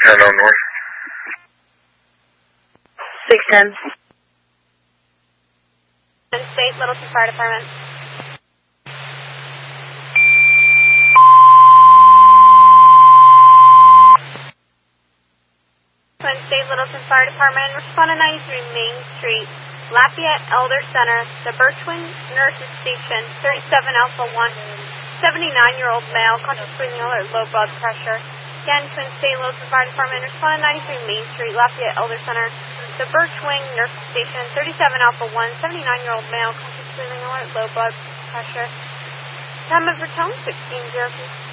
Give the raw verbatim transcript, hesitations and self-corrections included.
Hello, North. six ten. State Littleton Fire Department. Twin State Littleton Fire Department, respond to ninety-three Main Street, Lafayette Elder Center, the Birchwing Nurses Station, thirty-seven Alpha one, seventy-nine-year-old male, conscious breathing alert, low blood pressure. Again, Twin State Littleton Fire Department, respond to ninety-three Main Street, Lafayette Elder Center, the Birchwing Nurses Station, thirty-seven Alpha one, seventy-nine-year-old male, conscious breathing alert, low blood pressure. Time of return, sixteen oh two.